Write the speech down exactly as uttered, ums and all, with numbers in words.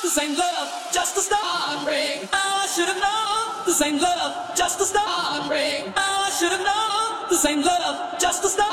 this ain't love, just a start. Ring. I should have known this ain't love, just a start. Ring. I should have known this ain't love, just a start.